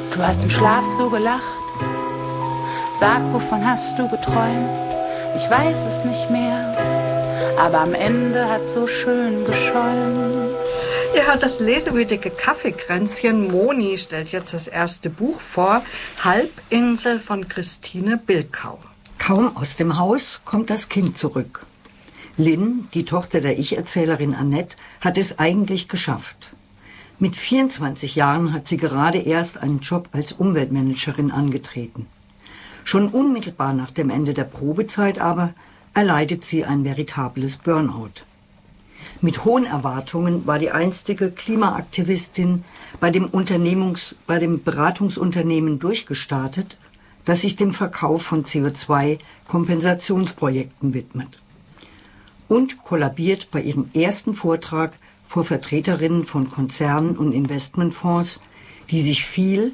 Du hast im Schlaf so gelacht. Sag, wovon hast du geträumt? Ich weiß es nicht mehr, aber am Ende hat so schön geschäumt. Ja, das lesewütige Kaffeekränzchen Moni stellt jetzt das erste Buch vor, Halbinsel von Christine Bilkau. Kaum aus dem Haus kommt das Kind zurück. Lynn, die Tochter der Ich-Erzählerin Annette, hat es eigentlich geschafft. Mit 24 Jahren hat sie gerade erst einen Job als Umweltmanagerin angetreten. Schon unmittelbar nach dem Ende der Probezeit aber erleidet sie ein veritables Burnout. Mit hohen Erwartungen war die einstige Klimaaktivistin bei dem Beratungsunternehmen durchgestartet, das sich dem Verkauf von CO2-Kompensationsprojekten widmet. Und kollabiert bei ihrem ersten Vortrag vor Vertreterinnen von Konzernen und Investmentfonds, die sich viel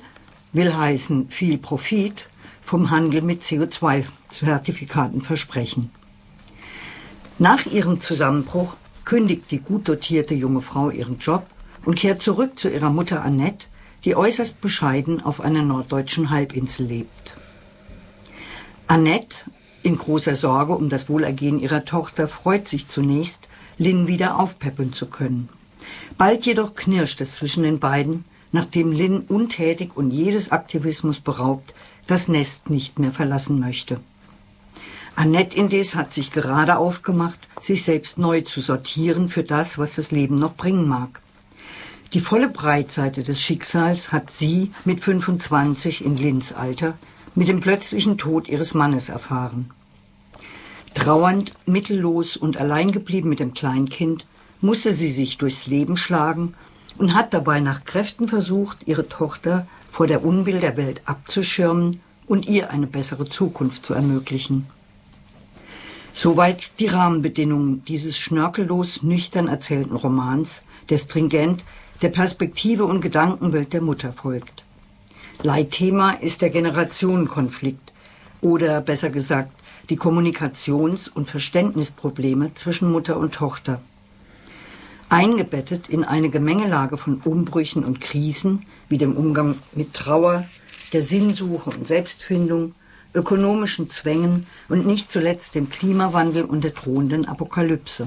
Profit vom Handel mit CO2-Zertifikaten versprechen. Nach ihrem Zusammenbruch kündigt die gut dotierte junge Frau ihren Job und kehrt zurück zu ihrer Mutter Annette, die äußerst bescheiden auf einer norddeutschen Halbinsel lebt. Annette, in großer Sorge um das Wohlergehen ihrer Tochter, freut sich zunächst, Lynn wieder aufpäppeln zu können. Bald jedoch knirscht es zwischen den beiden, nachdem Lynn untätig und jedes Aktivismus beraubt das Nest nicht mehr verlassen möchte. Annette indes hat sich gerade aufgemacht, sich selbst neu zu sortieren für das, was das Leben noch bringen mag. Die volle Breitseite des Schicksals hat sie mit 25 in Lynns Alter mit dem plötzlichen Tod ihres Mannes erfahren. Trauernd, mittellos und allein geblieben mit dem Kleinkind, musste sie sich durchs Leben schlagen und hat dabei nach Kräften versucht, ihre Tochter vor der Unbill der Welt abzuschirmen und ihr eine bessere Zukunft zu ermöglichen. Soweit die Rahmenbedingungen dieses schnörkellos nüchtern erzählten Romans, der stringent der Perspektive und Gedankenwelt der Mutter folgt. Leitthema ist der Generationenkonflikt oder besser gesagt die Kommunikations- und Verständnisprobleme zwischen Mutter und Tochter. Eingebettet in eine Gemengelage von Umbrüchen und Krisen wie dem Umgang mit Trauer, der Sinnsuche und Selbstfindung, ökonomischen Zwängen und nicht zuletzt dem Klimawandel und der drohenden Apokalypse.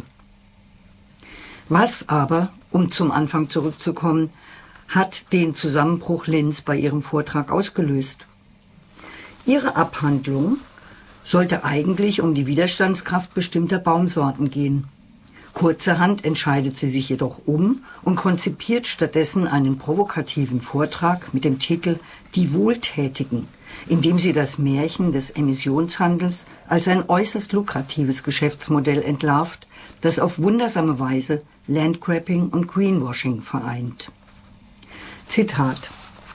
Was aber, um zum Anfang zurückzukommen, hat den Zusammenbruch Lynns bei ihrem Vortrag ausgelöst? Ihre Abhandlung sollte eigentlich um die Widerstandskraft bestimmter Baumsorten gehen. Kurzerhand entscheidet sie sich jedoch um und konzipiert stattdessen einen provokativen Vortrag mit dem Titel »Die Wohltätigen«, in dem sie das Märchen des Emissionshandels als ein äußerst lukratives Geschäftsmodell entlarvt, das auf wundersame Weise Landgrabbing und Greenwashing vereint. Zitat: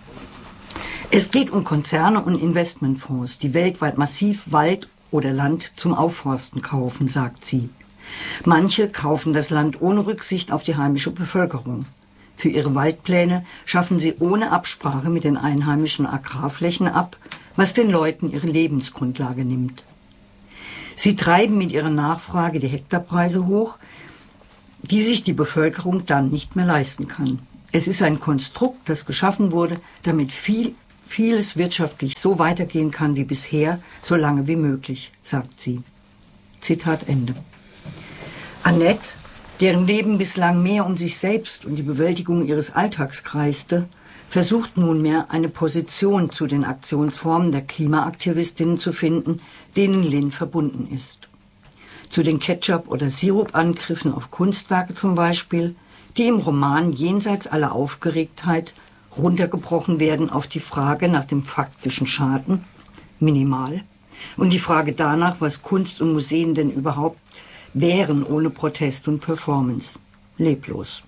Es geht um Konzerne und Investmentfonds, die weltweit massiv Wald oder Land zum Aufforsten kaufen, sagt sie. Manche kaufen das Land ohne Rücksicht auf die heimische Bevölkerung. Für ihre Waldpläne schaffen sie ohne Absprache mit den einheimischen Agrarflächen ab, was den Leuten ihre Lebensgrundlage nimmt. Sie treiben mit ihrer Nachfrage die Hektarpreise hoch, die sich die Bevölkerung dann nicht mehr leisten kann. Es ist ein Konstrukt, das geschaffen wurde, damit vieles wirtschaftlich so weitergehen kann wie bisher, so lange wie möglich, sagt sie. Zitat Ende. Annette, deren Leben bislang mehr um sich selbst und die Bewältigung ihres Alltags kreiste, versucht nunmehr eine Position zu den Aktionsformen der Klimaaktivistinnen zu finden, denen Lynn verbunden ist. Zu den Ketchup- oder Sirupangriffen auf Kunstwerke zum Beispiel, die im Roman jenseits aller Aufgeregtheit runtergebrochen werden auf die Frage nach dem faktischen Schaden, minimal, und die Frage danach, was Kunst und Museen denn überhaupt wären ohne Protest und Performance, leblos.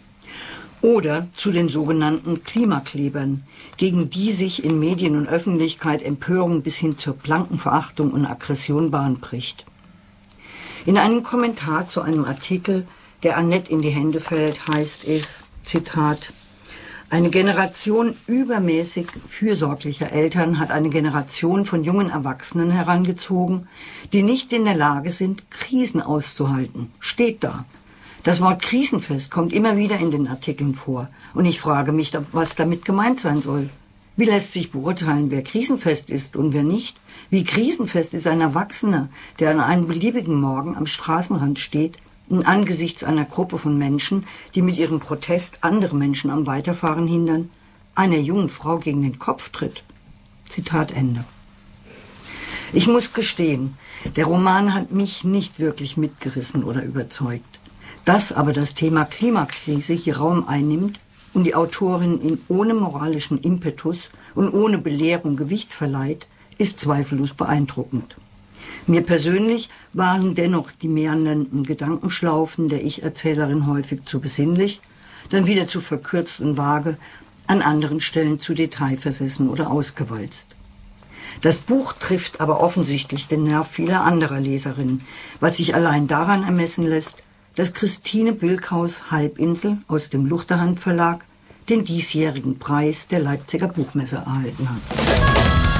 Oder zu den sogenannten Klimaklebern, gegen die sich in Medien und Öffentlichkeit Empörung bis hin zur blanken Verachtung und Aggression Bahn bricht. In einem Kommentar zu einem Artikel, der Annette in die Hände fällt, heißt es, Zitat: Eine Generation übermäßig fürsorglicher Eltern hat eine Generation von jungen Erwachsenen herangezogen, die nicht in der Lage sind, Krisen auszuhalten. Steht da. Das Wort krisenfest kommt immer wieder in den Artikeln vor. Und ich frage mich, was damit gemeint sein soll. Wie lässt sich beurteilen, wer krisenfest ist und wer nicht? Wie krisenfest ist ein Erwachsener, der an einem beliebigen Morgen am Straßenrand steht und angesichts einer Gruppe von Menschen, die mit ihrem Protest andere Menschen am Weiterfahren hindern, einer jungen Frau gegen den Kopf tritt? Zitat Ende. Ich muss gestehen, der Roman hat mich nicht wirklich mitgerissen oder überzeugt. Dass aber das Thema Klimakrise hier Raum einnimmt und die Autorin ihn ohne moralischen Impetus und ohne Belehrung Gewicht verleiht, ist zweifellos beeindruckend. Mir persönlich waren dennoch die meandernden Gedankenschlaufen der Ich-Erzählerin häufig zu besinnlich, dann wieder zu verkürzt und vage, an anderen Stellen zu detailversessen oder ausgewalzt. Das Buch trifft aber offensichtlich den Nerv vieler anderer Leserinnen, was sich allein daran ermessen lässt, dass Christine Bilkhaus Halbinsel aus dem Luchterhand Verlag den diesjährigen Preis der Leipziger Buchmesse erhalten hat.